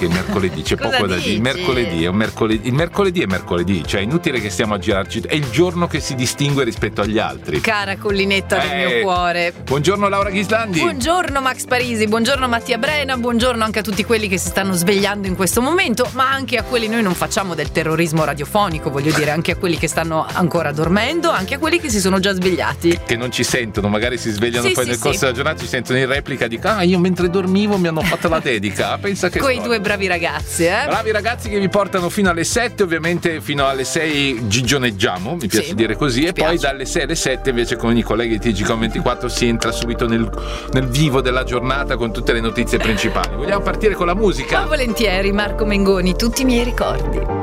perché mercoledì c'è poco da dire. Il mercoledì è mercoledì, cioè è inutile che stiamo a girarci, è il giorno che si distingue rispetto agli altri. Cara collinetta del mio cuore. Buongiorno Laura Ghislandi. Buongiorno Max Parisi, buongiorno Mattia Brena, buongiorno anche a tutti quelli che si stanno svegliando in questo momento, ma anche a quelli, noi non facciamo del terrorismo radiofonico, voglio dire, anche a quelli che stanno ancora dormendo, anche a quelli che si sono già svegliati. Che non ci sentono, magari si svegliano poi nel corso della giornata, ci sentono in replica, dicono io mentre dormivo mi hanno fatto la dedica. Pensa che quei due bravi ragazzi, Bravi ragazzi che vi portano fino alle 7, ovviamente fino alle 6 gigioneggiamo, mi piace dire così, e poi dalle 6 alle 7 invece con i colleghi di TGcom24 si entra subito nel vivo della giornata con tutte le notizie principali. Vogliamo partire con la musica? Ma volentieri, Marco Mengoni, tutti i miei ricordi.